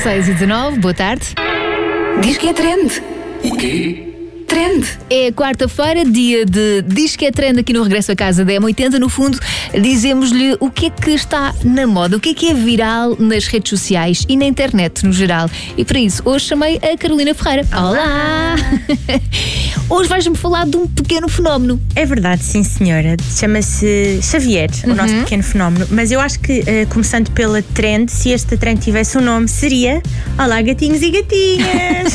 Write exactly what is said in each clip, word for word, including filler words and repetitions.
seis e dezanove, boa tarde. Diz que é trend. O quê? Trend. É quarta-feira, dia de Diz que é trend aqui no Regresso a Casa da M oitenta. No fundo, dizemos-lhe o que é que está na moda, o que é que é viral nas redes sociais e na internet no geral. E para isso, hoje chamei a Carolina Ferreira. Olá! Hoje vais-me falar de um pequeno fenómeno. É verdade, sim senhora. Chama-se Xavier, o nosso pequeno fenómeno. Mas eu acho que, uh, começando pela trend, se esta trend tivesse um nome, seria Olá gatinhos e gatinhas.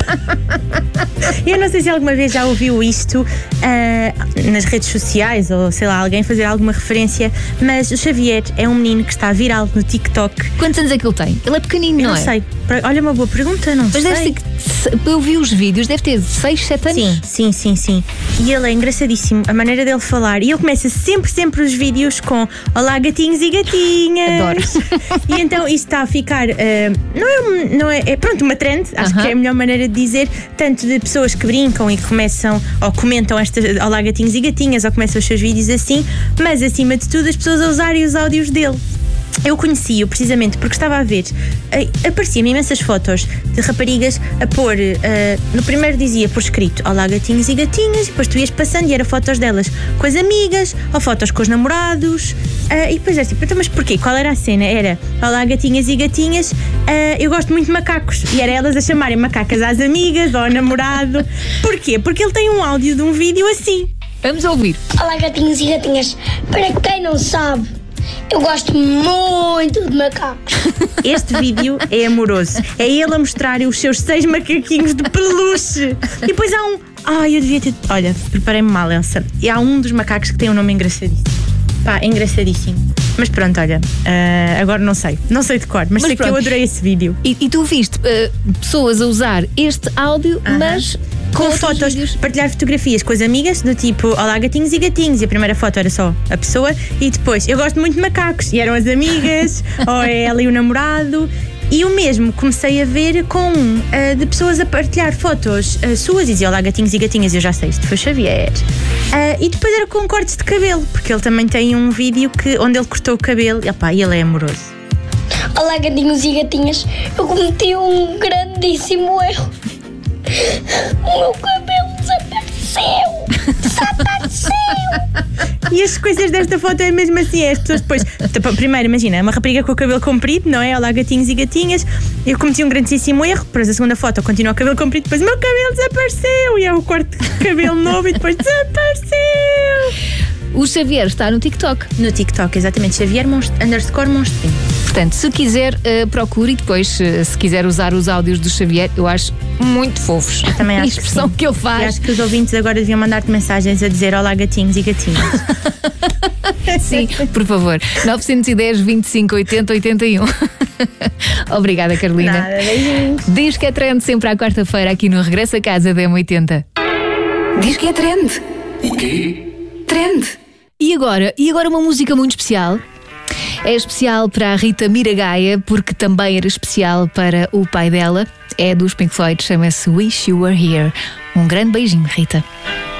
Eu não sei se alguma vez já ouviu isto uh, nas redes sociais ou sei lá, alguém fazer alguma referência, mas o Xavier é um menino que está viral no TikTok. Quantos anos é que ele tem? Ele é pequenino, Eu não, não é? sei. Olha, uma boa pergunta, não Mas sei. deve ser que, eu vi os vídeos, deve ter seis, sete anos. Sim, sim, sim, sim. E ele é engraçadíssimo, a maneira dele falar. E ele começa sempre, sempre os vídeos com Olá gatinhos e gatinhas. Adoro. E então isto está a ficar, uh, não é, um- não é, é pronto, uma trend, acho Aham. que é a melhor maneira de dizer, tanto de pessoas que brincam e que começam, ou comentam estas Olá gatinhos e gatinhas, ou começam os seus vídeos assim, mas acima de tudo as pessoas a usarem os áudios dele. Eu conheci-o precisamente porque estava a ver, eh, apareciam-me imensas fotos de raparigas a pôr, eh, no primeiro dizia por escrito Olá gatinhos e gatinhas, e depois tu ias passando e era fotos delas com as amigas, ou fotos com os namorados, eh, e depois era tipo, então, mas porquê? Qual era a cena? Era Olá gatinhas e gatinhas, eh, eu gosto muito de macacos, e era elas a chamarem macacas às amigas ou ao namorado. Porquê? Porque ele tem um áudio de um vídeo assim. Vamos ouvir. Olá gatinhos e gatinhas, para quem não sabe, eu gosto muito de macacos. Este vídeo é amoroso. É ele a mostrar os seus seis macaquinhos de peluche. E depois há um. Ai, eu devia ter. Olha, preparei-me mal, Elsa. E há um dos macacos que tem um nome engraçadíssimo. Pá, é engraçadíssimo. Mas pronto, olha, ah, agora não sei. Não sei de cor, mas, Mas sei pronto. que eu adorei esse vídeo. E, e tu viste eh, pessoas a usar este áudio, mas Com outros fotos, vídeos. partilhar fotografias com as amigas, do tipo Olá gatinhos e gatinhos. E a primeira foto era só a pessoa, e depois eu gosto muito de macacos. E eram as amigas, ou é ela e o namorado. E o mesmo comecei a ver com uh, de pessoas a partilhar fotos uh, suas e dizia Olá gatinhos e gatinhas, eu já sei, isto foi Xavier. Uh, e depois era com cortes de cabelo, porque ele também tem um vídeo que, onde ele cortou o cabelo. E, opá, ele é amoroso. Olá gatinhos e gatinhas, eu cometi um grandíssimo erro. O meu cabelo desapareceu. Desapareceu. E as coisas desta foto é mesmo assim, é as pessoas depois. Tipo, primeiro, imagina, uma rapariga com o cabelo comprido, não é? Olá gatinhos e gatinhas. Eu cometi um grandíssimo erro, depois a segunda foto continua o cabelo comprido, depois o meu cabelo desapareceu. E é o corte de cabelo novo e depois desapareceu. O Xavier está no TikTok. No TikTok, exatamente, Xavier monst- underscore monstrinho. Portanto, se quiser, eh, procure e depois, eh, se quiser usar os áudios do Xavier, eu acho muito fofos. Também a acho que expressão sim. que, ele E faz. acho que os ouvintes agora deviam mandar-te mensagens a dizer Olá gatinhos e gatinhas. Sim, por favor. nove um zero, vinte e cinco, oitenta, oitenta e um. Obrigada, Carolina. Nada, beijinhos. Diz que é trend sempre à quarta-feira aqui no Regresso a Casa da M oitenta. Diz que é trend. O quê? Trend. E agora? E agora uma música muito especial. É especial para a Rita Miragaia, porque também era especial para o pai dela. É dos Pink Floyd, chama-se Wish You Were Here. Um grande beijinho, Rita.